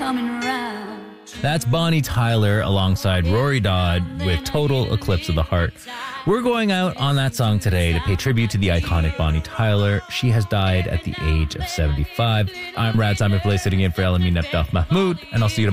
coming round. That's Bonnie Tyler alongside Rory Dodd with Total Eclipse of the Heart. We're going out on that song today to pay tribute to the iconic Bonnie Tyler. She has died at the age of 75. I'm Rad Simon Play, sitting in for Elamine Abdel Mahmoud, and I'll see you tomorrow.